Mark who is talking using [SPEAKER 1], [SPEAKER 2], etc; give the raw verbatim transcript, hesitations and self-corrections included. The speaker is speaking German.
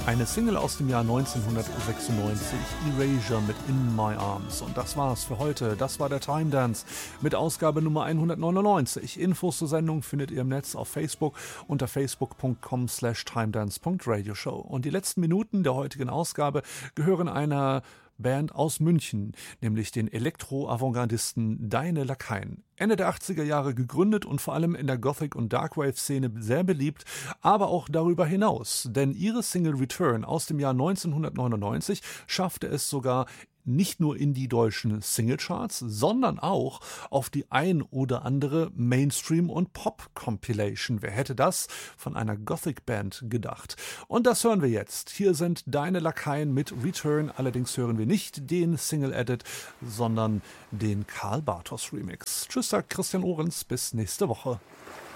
[SPEAKER 1] Eine Single aus dem Jahr neunzehnhundertsechsundneunzig, Erasure mit In My Arms. Und das war's für heute. Das war der Time Dance mit Ausgabe Nummer hundertneunundneunzig. Infos zur Sendung findet ihr im Netz auf Facebook unter facebook punkt com slash timedance punkt radio show. Und die letzten Minuten der heutigen Ausgabe gehören einer Band aus München, nämlich den Elektro-Avantgardisten Deine Lakaien. Ende der achtziger Jahre gegründet und vor allem in der Gothic- und Darkwave-Szene sehr beliebt, aber auch darüber hinaus. Denn ihre Single Return aus dem Jahr neunzehnhundertneunundneunzig schaffte es sogar nicht nur in die deutschen Singlecharts, sondern auch auf die ein oder andere Mainstream- und Pop-Compilation. Wer hätte das von einer Gothic-Band gedacht? Und das hören wir jetzt. Hier sind Deine Lakaien mit Return. Allerdings hören wir nicht den Single-Edit, sondern den Karl Bartos Remix. Tschüss, sagt Christian Ohrens. Bis nächste Woche.